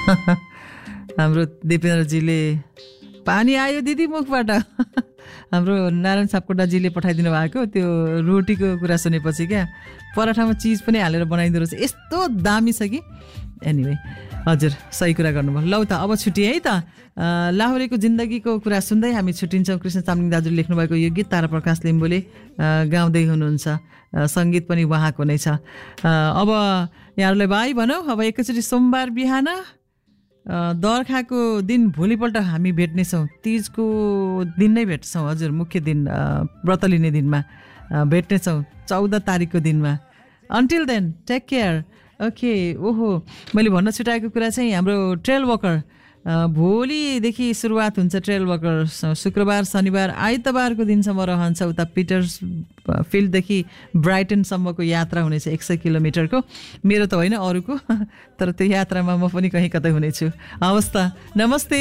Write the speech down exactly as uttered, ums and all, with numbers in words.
हाम्रो दिपेन्द्रजीले पानी आयो दिदी मुखबाट हाम्रो नारायण सापकोटाजीले पठाइदिनु भएको त्यो रोटीको कुरा सुनेपछि क्या पराठामा चिज पनि हालेर बनाइदिँदो रहेछ यस्तो दामी छ कि एनिवे हजुर सही कुरा गर्नुभयो लौ त अब छुट्टी है त लाहुरेको जिन्दगीको कुरा सुन्दै हामी छुट्टिन्छौँ कृष्ण चामलिङ दाजुले लेख्नुभएको यो गीत तारा प्रकाश लिम्बुले गाउँदै हुनुहुन्छ सङ्गीत पनि उहाँको नै छ अब यहाँहरूलाई भाइ भनौँ अब एकैचोटि सोमबार बिहान दर्खाको दिन भोलिपल्ट हामी भेट्नेछौँ तिजको दिन नै भेट्छौँ हजुर मुख्य दिन व्रत लिने दिनमा भेट्नेछौँ चौध तारिकको दिनमा until then take care okay ओहो मैले भन्न छुटाएको कुरा चाहिँ हाम्रो ट्रेल वकर भोलिदेखि सुरुवात हुन्छ ट्रेल वकर शुक्रबार शनिबार आइतबारको दिनसम्म रहन्छ उता पिटर्स फिल्डदेखि ब्राइटनसम्मको यात्रा हुनेछ एक सय किलोमिटरको मेरो त होइन अरूको तर त्यो यात्रामा म पनि कहीँ कतै हुनेछु हवस् त नमस्ते